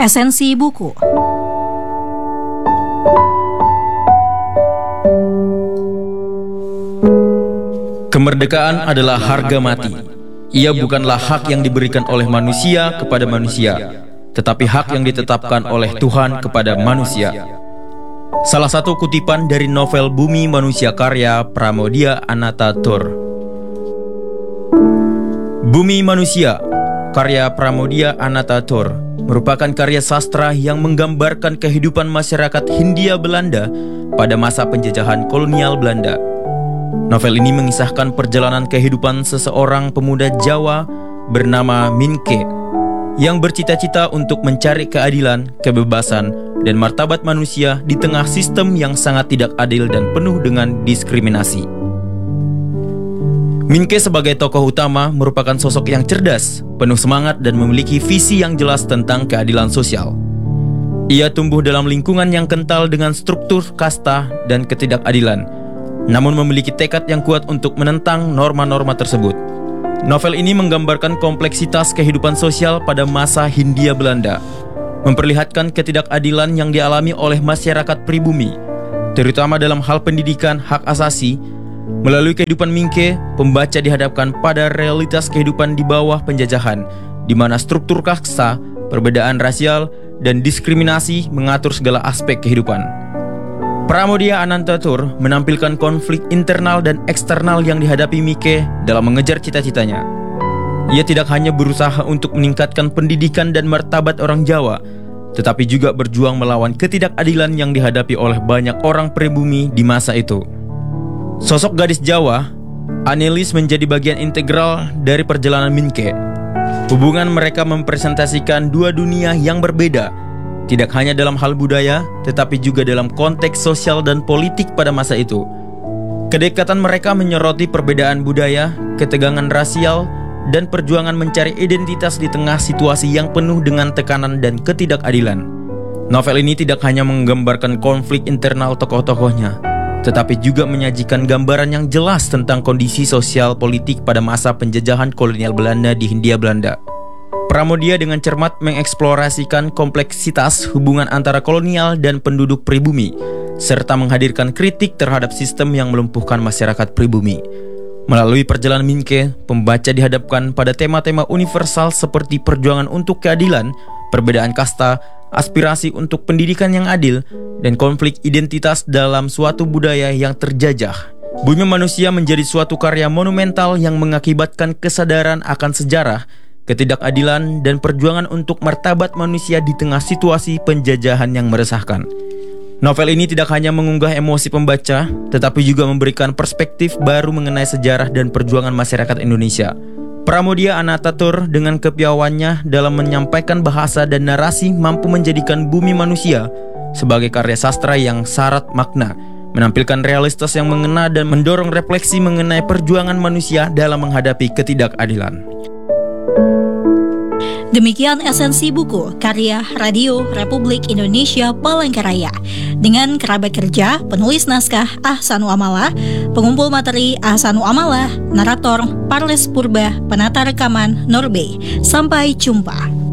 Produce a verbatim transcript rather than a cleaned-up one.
Esensi buku. Kemerdekaan adalah harga mati. Ia bukanlah hak yang diberikan oleh manusia kepada manusia, tetapi hak yang ditetapkan oleh Tuhan kepada manusia. Salah satu kutipan dari novel Bumi Manusia karya Pramoedya Anantathur. Bumi Manusia karya Pramoedya Anantathur merupakan karya sastra yang menggambarkan kehidupan masyarakat Hindia Belanda pada masa penjajahan kolonial Belanda. Novel ini mengisahkan perjalanan kehidupan seseorang pemuda Jawa bernama Minke yang bercita-cita untuk mencari keadilan, kebebasan, dan martabat manusia di tengah sistem yang sangat tidak adil dan penuh dengan diskriminasi. Minke sebagai tokoh utama merupakan sosok yang cerdas, penuh semangat, dan memiliki visi yang jelas tentang keadilan sosial. Ia tumbuh dalam lingkungan yang kental dengan struktur kasta dan ketidakadilan, namun memiliki tekad yang kuat untuk menentang norma-norma tersebut. Novel ini menggambarkan kompleksitas kehidupan sosial pada masa Hindia Belanda, memperlihatkan ketidakadilan yang dialami oleh masyarakat pribumi, terutama dalam hal pendidikan, hak asasi. Melalui kehidupan Minke, pembaca dihadapkan pada realitas kehidupan di bawah penjajahan, di mana struktur kasta, perbedaan rasial, dan diskriminasi mengatur segala aspek kehidupan. Pramoedya Anantathur menampilkan konflik internal dan eksternal yang dihadapi Minke dalam mengejar cita-citanya. Ia tidak hanya berusaha untuk meningkatkan pendidikan dan martabat orang Jawa, tetapi juga berjuang melawan ketidakadilan yang dihadapi oleh banyak orang pribumi di masa itu. Sosok gadis Jawa, Annelies, menjadi bagian integral dari perjalanan Minke. Hubungan mereka mempresentasikan dua dunia yang berbeda, tidak hanya dalam hal budaya, tetapi juga dalam konteks sosial dan politik pada masa itu. Kedekatan mereka menyoroti perbedaan budaya, ketegangan rasial, dan perjuangan mencari identitas di tengah situasi yang penuh dengan tekanan dan ketidakadilan. Novel ini tidak hanya menggambarkan konflik internal tokoh-tokohnya, tetapi juga menyajikan gambaran yang jelas tentang kondisi sosial politik pada masa penjajahan kolonial Belanda di Hindia Belanda. Pramoedya dengan cermat mengeksplorasikan kompleksitas hubungan antara kolonial dan penduduk pribumi, serta menghadirkan kritik terhadap sistem yang melumpuhkan masyarakat pribumi. Melalui perjalanan Minke, pembaca dihadapkan pada tema-tema universal seperti perjuangan untuk keadilan, perbedaan kasta, aspirasi untuk pendidikan yang adil, dan konflik identitas dalam suatu budaya yang terjajah. Bumi Manusia menjadi suatu karya monumental yang mengakibatkan kesadaran akan sejarah, ketidakadilan, dan perjuangan untuk martabat manusia di tengah situasi penjajahan yang meresahkan. Novel ini tidak hanya mengunggah emosi pembaca, tetapi juga memberikan perspektif baru mengenai sejarah dan perjuangan masyarakat Indonesia. Pramoedya Anantathur dengan kepiawaiannya dalam menyampaikan bahasa dan narasi mampu menjadikan Bumi Manusia sebagai karya sastra yang syarat makna, menampilkan realitas yang mengena dan mendorong refleksi mengenai perjuangan manusia dalam menghadapi ketidakadilan. Demikian esensi buku karya Radio Republik Indonesia Palangkaraya dengan kerabat kerja penulis naskah Ahsanu Amala, pengumpul materi Ahsanu Amala, narator Parles Purba, penata rekaman Norbe. Sampai jumpa.